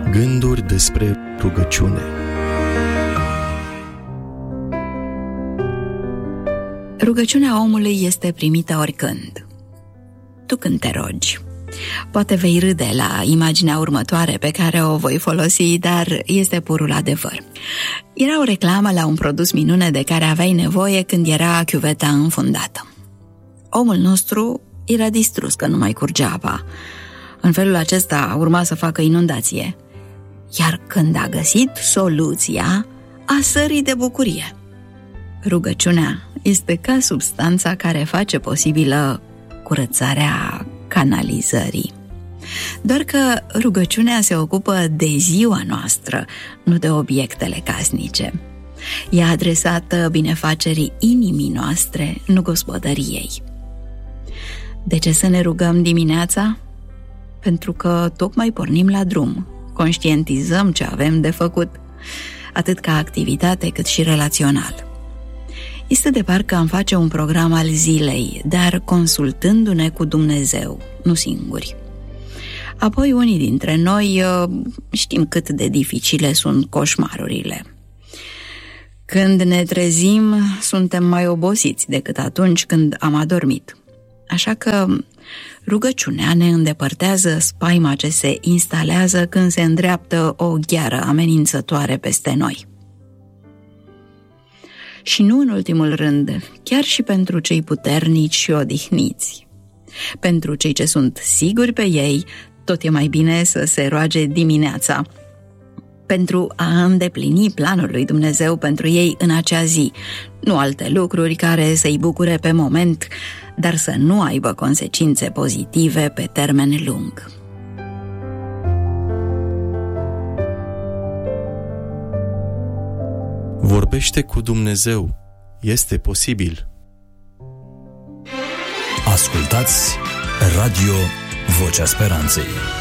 Gânduri despre rugăciune. Rugăciunea omului este primită oricând. Tu când te rogi, poate vei râde la imaginea următoare pe care o voi folosi, dar este purul adevăr. Era o reclamă la un produs minune de care aveai nevoie când era chiuveta înfundată. Omul nostru era distrus că nu mai curgea apa. În felul acesta urma să facă inundație. Iar când a găsit soluția, a sărit de bucurie. Rugăciunea este ca substanța care face posibilă curățarea canalizării. Doar că rugăciunea se ocupă de ziua noastră, nu de obiectele casnice. E adresată binefacerii inimii noastre, nu gospodăriei. De ce să ne rugăm dimineața? Pentru că tocmai pornim la drum, conștientizăm ce avem de făcut, atât ca activitate cât și relațional. Este de parcă am face un program al zilei, dar consultându-ne cu Dumnezeu, nu singuri. Apoi unii dintre noi știm cât de dificile sunt coșmarurile. Când ne trezim, suntem mai obosiți decât atunci când am adormit. Așa că rugăciunea ne îndepărtează spaima ce se instalează când se îndreaptă o gheară amenințătoare peste noi. Și nu în ultimul rând, chiar și pentru cei puternici și odihniți. Pentru cei ce sunt siguri pe ei, tot e mai bine să se roage dimineața, pentru a îndeplini planul lui Dumnezeu pentru ei în acea zi, nu alte lucruri care să-i bucure pe moment, dar să nu aibă consecințe pozitive pe termen lung. Vorbește cu Dumnezeu. Este posibil. Ascultați Radio Vocea Speranței.